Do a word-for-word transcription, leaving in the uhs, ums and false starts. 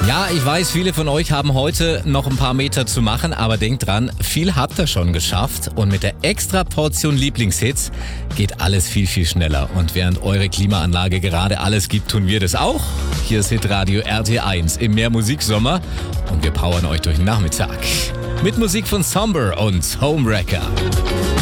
Ja, ich weiß, viele von euch haben heute noch ein paar Meter zu machen, aber denkt dran, viel habt ihr schon geschafft und mit der extra Portion Lieblingshits geht alles viel, viel schneller. Und während eure Klimaanlage gerade alles gibt, tun wir das auch. Hier ist Hitradio R T eins im Mehr Musiksommer und wir powern euch durch den Nachmittag. Mit Musik von Somber und Homewrecker.